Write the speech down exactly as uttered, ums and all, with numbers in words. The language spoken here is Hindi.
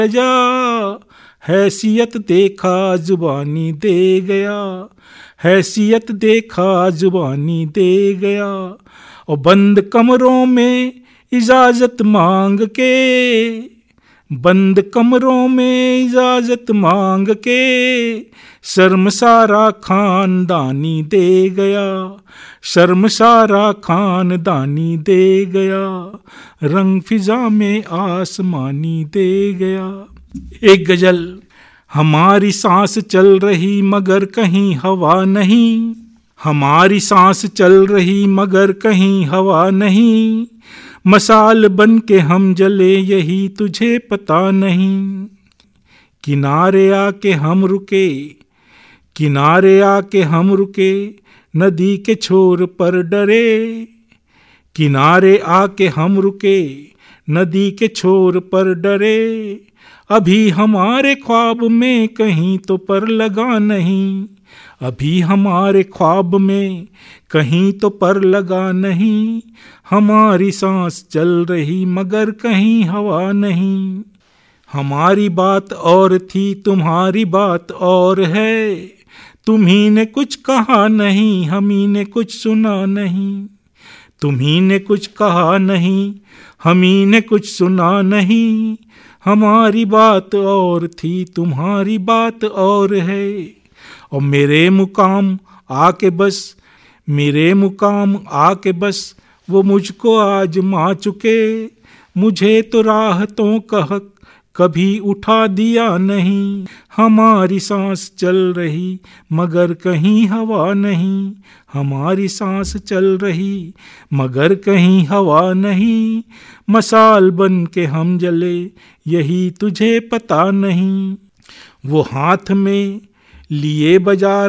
जा हैसियत देखा जुबानी दे गया, हैसियत देखा जुबानी दे गया। और बंद कमरों में इजाजत मांग के, बंद कमरों में इजाजत मांग के शर्म सारा खानदानी दे गया, शर्म सारा खानदानी दे गया। रंग फिजा में आसमानी दे गया। एक गजल। हमारी सांस चल रही मगर कहीं हवा नहीं, हमारी सांस चल रही मगर कहीं हवा नहीं। मसाल बन के हम जले यही तुझे पता नहीं। किनारे आके हम रुके, किनारे आके हम रुके नदी के छोर पर डरे। किनारे आके हम रुके नदी के छोर पर डरे। अभी हमारे ख्वाब में कहीं तो पर लगा नहीं, अभी हमारे ख्वाब में कहीं तो पर लगा नहीं। हमारी सांस चल रही मगर कहीं हवा नहीं। हमारी बात और थी तुम्हारी बात और है, तुम्ही ने कुछ कहा नहीं हमी ने कुछ सुना नहीं। तुम्ही ने कुछ कहा नहीं हमी ने कुछ सुना नहीं। हमारी बात और थी तुम्हारी बात और है। और मेरे मुकाम आके बस, मेरे मुकाम आके बस वो मुझको आजमा चुके। मुझे तो राहतों का हक कभी उठा दिया नहीं। हमारी सांस चल रही मगर कहीं हवा नहीं, हमारी सांस चल रही मगर कहीं हवा नहीं। मसाल बन के हम जले यही तुझे पता नहीं। वो हाथ में लिए बाजार